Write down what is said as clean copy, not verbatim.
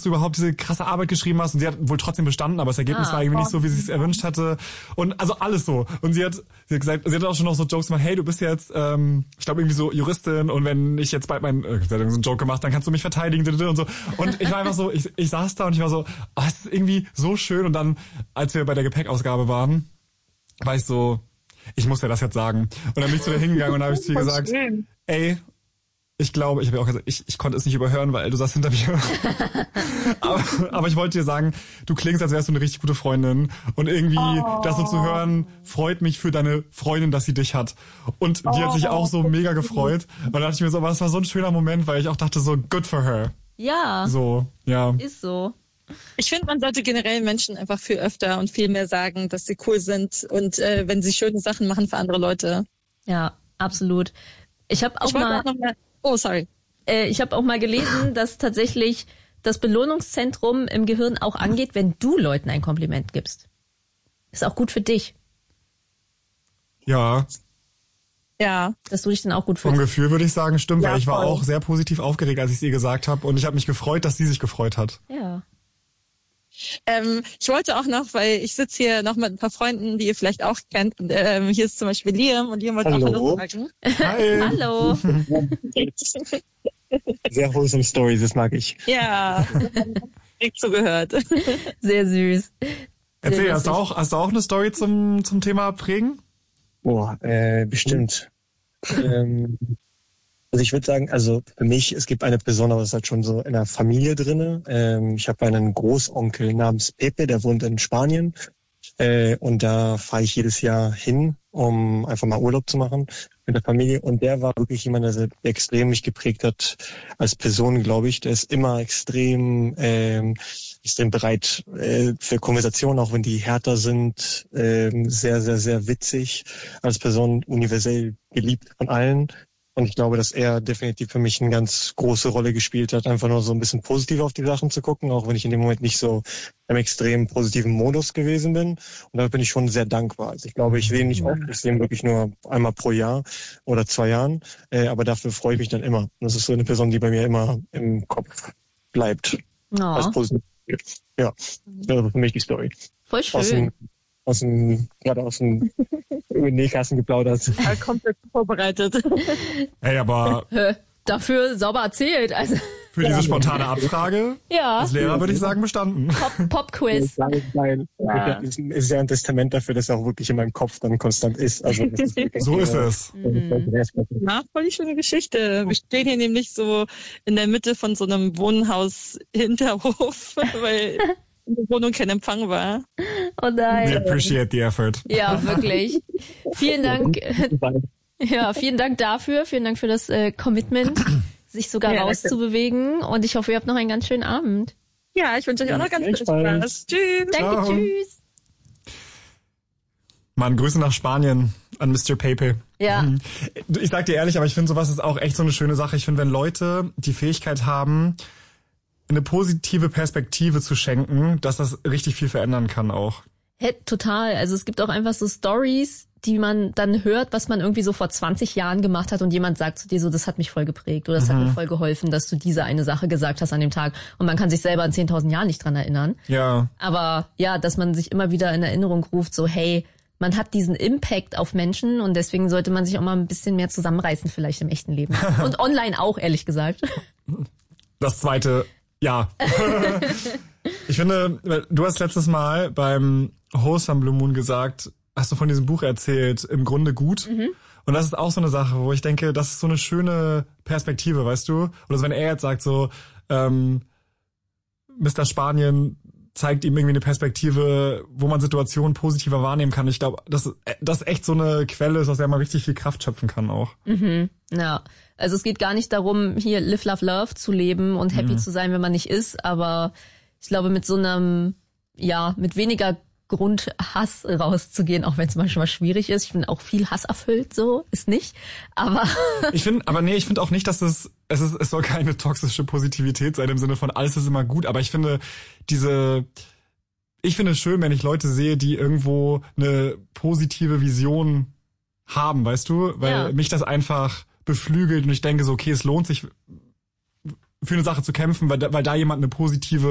dass du überhaupt diese krasse Arbeit geschrieben hast. Und sie hat wohl trotzdem bestanden, aber das Ergebnis war irgendwie nicht so, wie sie es erwünscht hatte. Und also alles so. Und sie hat gesagt, sie hat auch schon noch so Jokes gemacht, hey, du bist jetzt, ich glaube irgendwie so Juristin und wenn ich jetzt bald sie hat so einen Joke gemacht, dann kannst du mich verteidigen und so. Und ich war einfach so, ich saß da und ich war so, es ist irgendwie so schön. Und dann, als wir bei der Gepäckausgabe waren, war ich so, ich muss ja das jetzt sagen. Und dann bin ich zu ihr hingegangen und habe ich zu ihr gesagt, ey, ich glaube, ich habe ja auch gesagt, ich konnte es nicht überhören, weil du saßt hinter mir. aber ich wollte dir sagen, du klingst, als wärst du eine richtig gute Freundin. Und irgendwie, das so zu hören, freut mich für deine Freundin, dass sie dich hat. Und die hat sich auch so mega gefreut. Und dann dachte ich mir so, aber das war so ein schöner Moment, weil ich auch dachte so, good for her. Ja. So, ja. Ist so. Ich finde, man sollte generell Menschen einfach viel öfter und viel mehr sagen, dass sie cool sind und wenn sie schöne Sachen machen für andere Leute. Ja, absolut. Ich habe auch mal gelesen, dass tatsächlich das Belohnungszentrum im Gehirn auch angeht, wenn du Leuten ein Kompliment gibst. Ist auch gut für dich. Ja. Ja. Dass du dich dann auch gut fühlst. Vom Gefühl würde ich sagen, stimmt, ja, weil ich war voll. auch sehr positiv aufgeregt, als ich es ihr gesagt habe. Und ich habe mich gefreut, dass sie sich gefreut hat. Ja. Ich wollte auch noch, weil ich sitze hier noch mit ein paar Freunden, die ihr vielleicht auch kennt. Und, hier ist zum Beispiel Liam und Liam wollte auch Hallo sagen. Hi. Hallo. Sehr wholesome Stories, das mag ich. Ja, direkt zugehört. Sehr süß. Erzähl, hast du auch eine Story zum Thema Prägen? Boah, bestimmt. Also ich würde sagen, also für mich, es gibt eine Person, aber das ist halt schon so in der Familie drinne. Ich habe einen Großonkel namens Pepe, der wohnt in Spanien. Und da fahre ich jedes Jahr hin, um einfach mal Urlaub zu machen mit der Familie. Und der war wirklich jemand, der extrem mich geprägt hat als Person, glaube ich. Der ist immer extrem bereit für Konversationen, auch wenn die härter sind. Sehr, sehr, sehr witzig. Als Person universell geliebt von allen. Und ich glaube, dass er definitiv für mich eine ganz große Rolle gespielt hat, einfach nur so ein bisschen positiv auf die Sachen zu gucken, auch wenn ich in dem Moment nicht so im extrem positiven Modus gewesen bin. Und da bin ich schon sehr dankbar. Also ich glaube, ich sehe ihn nicht oft, ich sehe ihn wirklich nur einmal pro Jahr oder 2 Jahren, aber dafür freue ich mich dann immer. Und das ist so eine Person, die bei mir immer im Kopf bleibt. Oh. Als positiv. Ja, das ist für mich die Story. Voll schön. Gerade aus dem Nähkasten geplaudert. Ja, komplett vorbereitet. Hey, aber dafür sauber erzählt. Also für diese spontane Abfrage ja. als Lehrer würde ich sagen bestanden. Pop-Quiz. Ja. Ist ja ein Testament dafür, dass er auch wirklich in meinem Kopf dann konstant ist. Also so ist es. Na, voll die schöne Geschichte. Wir stehen hier nämlich so in der Mitte von so einem Wohnhaus-Hinterhof, weil in der Wohnung kein Empfang war. Oh nein. We appreciate the effort. Ja, wirklich. Vielen Dank. Ja, vielen Dank dafür. Vielen Dank für das Commitment, sich sogar rauszubewegen. Und ich hoffe, ihr habt noch einen ganz schönen Abend. Ja, ich wünsche euch auch noch ganz viel Spaß. Tschüss. Danke, tschüss. Mann, Grüße nach Spanien an Mr. Pepe. Ja. Ich sag dir ehrlich, aber ich finde, sowas ist auch echt so eine schöne Sache. Ich finde, wenn Leute die Fähigkeit haben, eine positive Perspektive zu schenken, dass das richtig viel verändern kann auch. Hey, total. Also es gibt auch einfach so Stories, die man dann hört, was man irgendwie so vor 20 Jahren gemacht hat und jemand sagt zu dir so, das hat mich voll geprägt oder das hat mir voll geholfen, dass du diese eine Sache gesagt hast an dem Tag und man kann sich selber in 10.000 Jahren nicht dran erinnern. Ja. Aber ja, dass man sich immer wieder in Erinnerung ruft, so hey, man hat diesen Impact auf Menschen und deswegen sollte man sich auch mal ein bisschen mehr zusammenreißen vielleicht im echten Leben. Und online auch, ehrlich gesagt. Das zweite, ja. Ich finde, du hast letztes Mal beim Host am Blue Moon gesagt, hast du von diesem Buch erzählt, im Grunde gut. Und das ist auch so eine Sache, wo ich denke, das ist so eine schöne Perspektive, weißt du? Oder so, wenn er jetzt sagt so, Mr. Spanien zeigt ihm irgendwie eine Perspektive, wo man Situationen positiver wahrnehmen kann. Ich glaube, dass das echt so eine Quelle ist, aus der man richtig viel Kraft schöpfen kann auch. Ja, also es geht gar nicht darum, hier live, love, love zu leben und happy zu sein, wenn man nicht ist, aber ich glaube, mit so einem, ja, mit weniger Grund, Hass rauszugehen, auch wenn es manchmal schwierig ist. Ich bin auch viel Hass erfüllt, so ist nicht. Aber ich finde auch nicht, dass es soll keine toxische Positivität sein im Sinne von alles ist immer gut. Aber ich finde es schön, wenn ich Leute sehe, die irgendwo eine positive Vision haben, weißt du, weil mich das einfach beflügelt und ich denke so, okay, es lohnt sich für eine Sache zu kämpfen, weil da jemand eine positive